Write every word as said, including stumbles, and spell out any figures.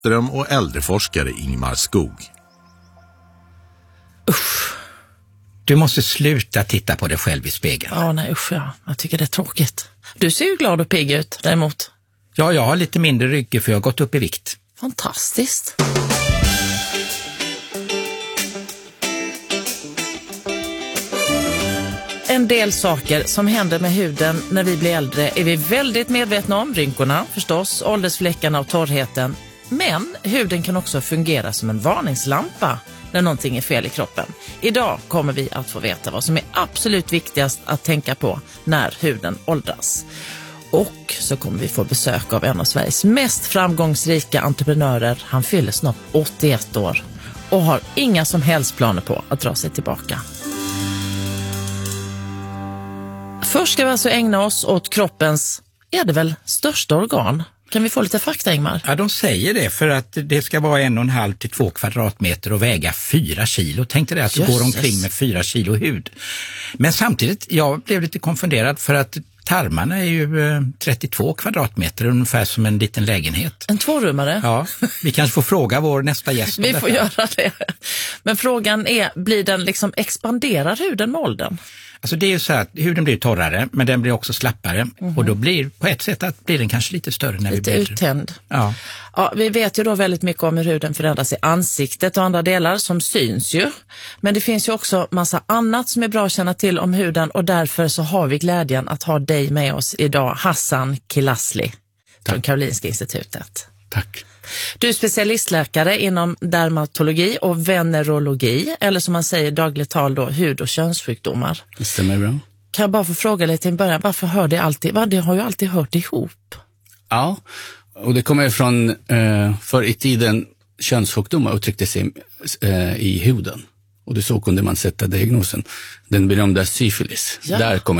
Wetterström och äldreforskare Ingmar Skog. Usch. Du måste sluta titta på dig själv i spegeln. Ja, nej usch ja. Jag tycker det är tråkigt. Du ser ju glad och pigg ut däremot. Ja, jag har lite mindre rygg för jag har gått upp i vikt. Fantastiskt. En del saker som händer med huden när vi blir äldre är vi väldigt medvetna om. Rynkorna förstås, åldersfläckarna och torrheten. Men huden kan också fungera som en varningslampa när någonting är fel i kroppen. Idag kommer vi att få veta vad som är absolut viktigast att tänka på när huden åldras. Och så kommer vi få besök av en av Sveriges mest framgångsrika entreprenörer. Han fyller snart åttioett år och har inga som helst planer på att dra sig tillbaka. Först ska vi alltså ägna oss åt kroppens, är det väl, största organ. Kan vi få lite fakta, Ingmar? Ja, de säger det för att det ska vara en och en halv till två kvadratmeter och väga fyra kilo. Tänkte det att du går omkring med fyra kilo hud. Men samtidigt, jag blev lite konfunderad för att tarmarna är ju eh, trettiotvå kvadratmeter, ungefär som en liten lägenhet. En tvårummare? Ja, vi kanske får fråga vår nästa gäst om Vi detta. får göra det. Men frågan är, blir den liksom, expanderar huden med åldern? Alltså det är ju så att huden blir torrare, men den blir också slappare. Mm-hmm. Och då blir på ett sätt att blir den kanske lite större när lite vi blir... Lite uttänd. Ja. Ja, vi vet ju då väldigt mycket om hur huden förändras i ansiktet och andra delar som syns ju. Men det finns ju också massa annat som är bra att känna till om huden och därför så har vi glädjen att ha dig med oss idag, Hassan Kilasli från Karolinska institutet. Tack. Du är specialistläkare inom dermatologi och venerologi, eller som man säger dagligt tal då, hud- och könssjukdomar. Det stämmer bra. Kan jag bara få fråga lite i början, varför hör det alltid, vad det har ju alltid hört ihop? Ja, och det kommer från, eh, förr i tiden könssjukdomar uttryckte sig eh, i huden. Och det så kunde man sätta diagnosen. Den berömda syfilis. Ja. Där kommer